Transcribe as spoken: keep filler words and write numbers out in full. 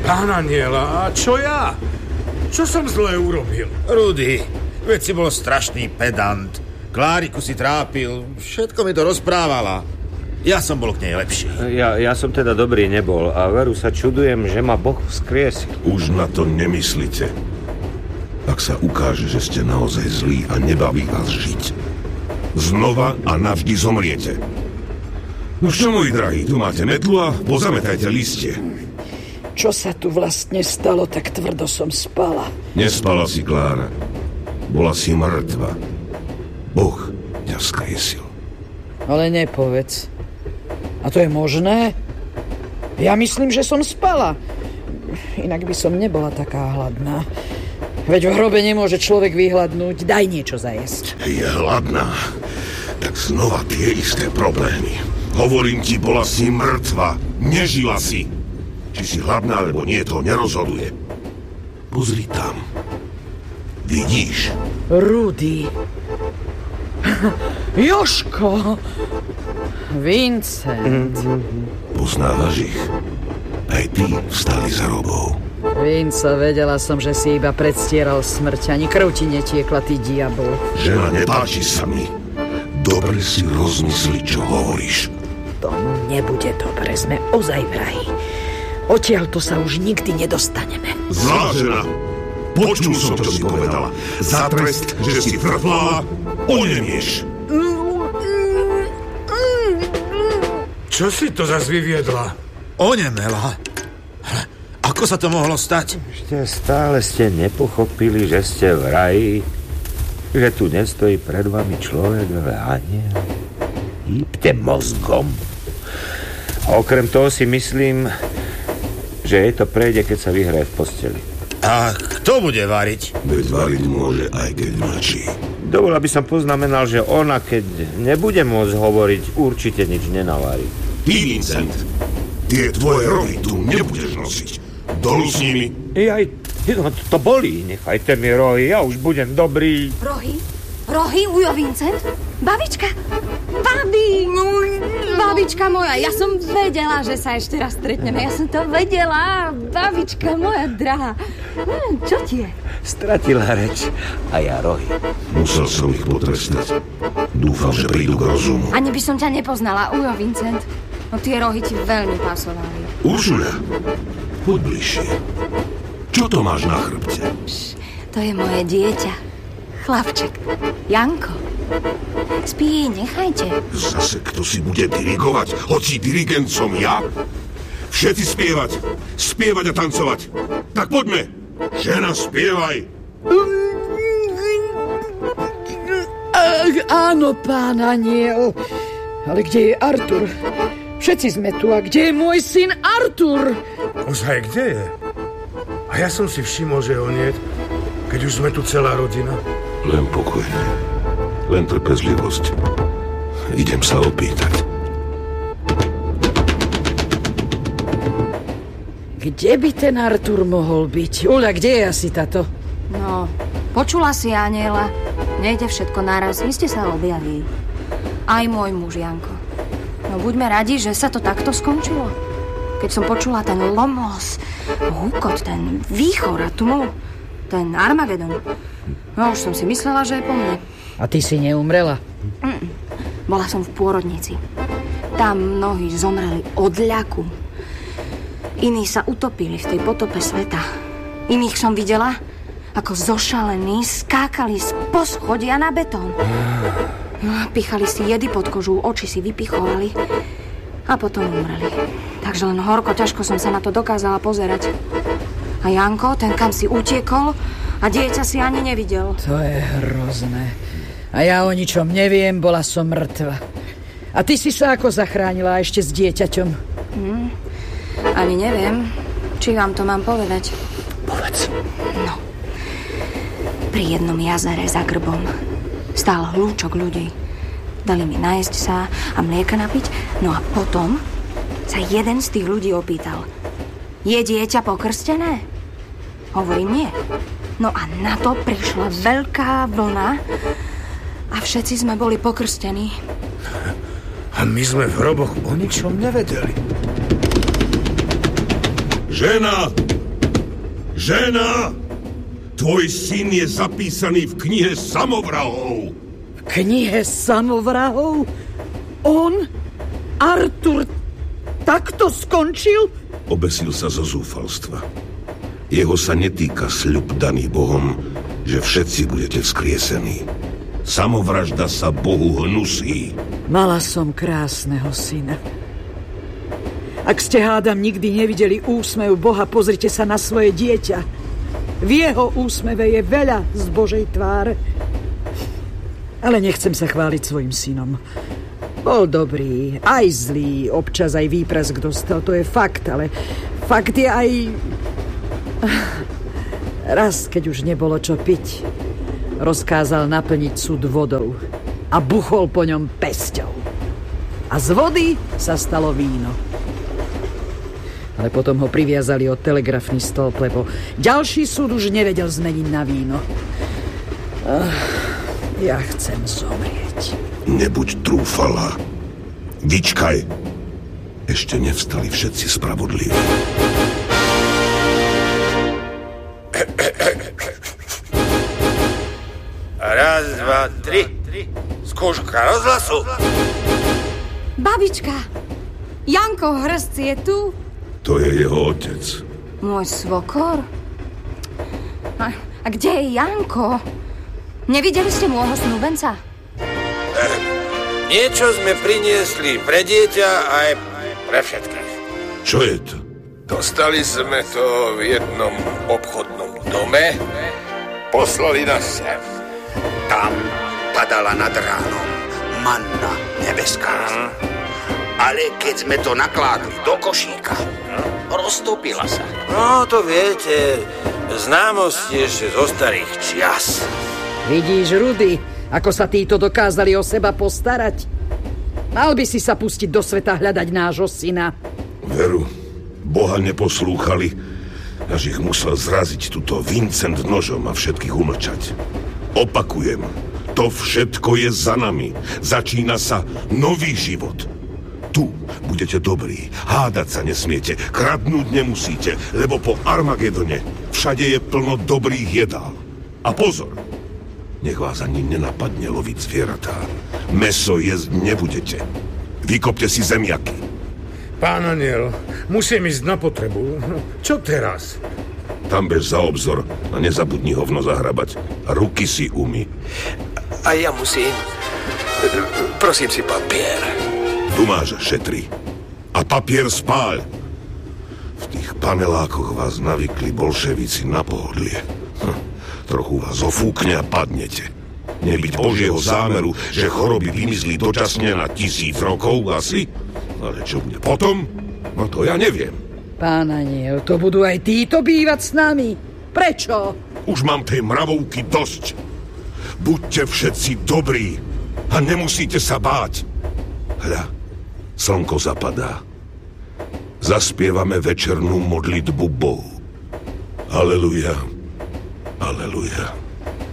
Pán Aniela, a čo ja? Čo som zle urobil? Rudy, veď si bol strašný pedant. Kláriku si trápil, všetko mi to rozprávala. Ja som bol k nej lepší. Ja, ja som teda dobrý nebol a veru sa čudujem, že ma Boh vzkriesil. Už na to nemyslite. Ak sa ukáže, že ste naozaj zlí a nebaví vás žiť, znova a navždy zomriete. No čo, môj drahý, tu máte metlu a pozametajte listie. Čo sa tu vlastne stalo, tak tvrdo som spala. Nespala si, Klára. Bola si mŕtva. Boh ťa vzkriesil. Ale nepovedz. A to je možné? Ja myslím, že som spala. Inak by som nebola taká hladná. Veď v hrobe nemôže človek vyhladnúť. Daj niečo zajesť. Je hladná. Tak znova tie isté problémy. Hovorím ti, bola si mŕtva. Nežila si. Či si hladná, alebo nie, to nerozhoduje. Pozri tam. Vidíš? Rudy. Jožko. Vincent. Poznávaš ich? Aj tí vstali za robou. Vinco, vedela som, že si iba predstieral smrť. Ani krv ti netiekla, ty diabol. Žena, nepáči sa mi. Dobre si rozmysli, čo hovoríš. To nebude dobre, sme ozaj v raji. Odtiaľ to sa už nikdy nedostaneme. Zlá žena! Počul som, čo si povedala. Za trest, že si frflala, onemieš. Čo si to zas vyviedla? Onemela? Ako sa to mohlo stať? Ešte stále ste nepochopili, že ste v raji, že tu nestojí pred vami človek, ale aniel. Hýbte mozgom. A okrem toho si myslím, že jej to prejde, keď sa vyhraje v posteli. A kto bude variť? Veď variť môže, aj keď mlčí. Dovol, aby som poznamenal, že ona, keď nebude môcť hovoriť, určite nič nenavarí. Ty, Vincent, tie tvoje rohy tu nebudeš nosiť. Dolu s nimi. Jaj, no to bolí, nechajte mi rohy, ja už budem dobrý. Rohy? Rohy, ujo Vincent? Babička? Babi! Babička moja, ja som vedela, že sa ešte raz stretneme. Ja som to vedela, babička moja drahá. Hm, čo ti je? Stratila reč a ja rohy. Musel som ich potrestať. Dúfam, že prídu k rozumu. Ani by som ťa nepoznala, ujo Vincent. No tie rohy ti veľmi pasovali. Uršuľa, poď bližšie. Čo to máš na chrbte? Pš, to je moje dieťa. Chlapček. Janko. Spí, nechajte. Zase kto si bude dirigovať? Hoci dirigent som ja? Všetci spievať. Spievať a tancovať. Tak poďme. Žena, spievaj. Áno, pán aniel. Ale kde je Artur? Všetci sme tu. A kde je môj syn Artur? Ozaj, kde je? A ja som si všimol, že ho niet, keď už sme tu celá rodina. Len pokojne. Len trpezlivosť. Idem sa opýtať. Kde by ten Artur mohol byť? Uľa, kde je asi táto? No, počula si, aniela. Nejde všetko naraz, iste sa objaví. Aj môj muž, Janko. No buďme radi, že sa to takto skončilo. Keď som počula ten lomos, húkot, ten výchor a tmu, ten Armagedon, no už som si myslela, že je po mne. A ty si neumrela? Mm. Bola som v pôrodnici. Tam mnohí zomreli od ľaku. Iní sa utopili v tej potope sveta. Iných som videla, ako zošalení skákali z poschodia na betón. Pichali si jedy pod kožu, oči si vypichovali a potom umreli. Takže len horko, ťažko som sa na to dokázala pozerať. A Janko, ten kam si utiekol a dieťa si ani nevidel. To je hrozné. A ja o ničom neviem, bola som mŕtva. A ty si sa ako zachránila ešte s dieťaťom? Hmm, ani neviem, či vám to mám povedať. Povedz. No. Pri jednom jazere za Grbom stál hlúčok ľudí. Dali mi najesť sa a mlieka napiť. No a potom sa jeden z tých ľudí opýtal: je dieťa pokrstené? Hovorím, nie. No a na to prišla veľká vlna a všetci sme boli pokrstení. A my sme v hroboch o ničom nevedeli. Žena! Žena! Tvoj syn je zapísaný v knihe samovrahov. V knihe samovrahov? On? Artur takto skončil? Obesil sa zo zúfalstva. Jeho sa netýka sľub daný Bohom, že všetci budete vzkriesení. Samovražda sa Bohu hnusí. Mala som krásneho syna. Ak ste, hádam, nikdy nevideli úsmev Boha, pozrite sa na svoje dieťa. V jeho úsmeve je veľa z Božej tváre. Ale nechcem sa chváliť svojim synom. Bol dobrý, aj zlý, občas aj výprask dostal, to je fakt, ale fakt je aj... Raz, keď už nebolo čo piť, rozkázal naplniť súd vodou a buchol po ňom pesťou. A z vody sa stalo víno. Ale potom ho priviazali o telegrafný stĺp, lebo ďalší súd už nevedel zmeniť na víno. Uh, ja chcem zomrieť. Nebuď trúfala. Vyčkaj. Ešte nevstali všetci spravodliví. Raz, dva, tri. Skúška rozhlasu. Babička, Janko Hrst je tu? To je jeho otec. Môj svokor? A, a kde je Janko? Nevideli ste môjho snúbenca? Niečo sme priniesli pre dieťa aj pre všetkých. Čo je to? Dostali sme to v jednom obchodnom dome. Poslali nás sem. Tam padala nad ránom manna nebeská. Mm. Ale keď sme to nakládli do košíka, mm. roztopila sa. No, to viete, známosti ešte zo starých čias. Vidíš, Rudy, ako sa títo dokázali o seba postarať? Mal by si sa pustiť do sveta hľadať nášho syna. Veru, Boha neposlúchali, až ich musel zraziť tuto Vincent nožom a všetkých umlčať. Opakujem, to všetko je za nami. Začína sa nový život. Tu budete dobrí, hádať sa nesmiete, kradnúť nemusíte, lebo po Armagedone všade je plno dobrých jedál. A pozor, nech vás ani nenapadne loviť zvieratá. Meso jesť nebudete. Vykopte si zemiaky. Pán aniel, musím ísť na potrebu. Čo teraz? Tam bež za obzor a nezabudni hovno zahrabať. A ruky si umy. A ja musím. Prosím si papier. Tu máš, šetri. A papier spáľ. V tých panelákoch vás navykli bolševici na pohodlie. Hm. Trochu vás ofúkne a padnete. Nebyť Božieho zámeru, že choroby vymizli dočasne na tisíc rokov asi. Ale čo bude potom? No to ja neviem. Pán aniel, to budú aj títo bývať s nami. Prečo? Už mám tej mravovky dosť. Buďte všetci dobrí a nemusíte sa báť. Hľa, slnko zapadá. Zaspievame večernú modlitbu Bohu. Aleluja, aleluja.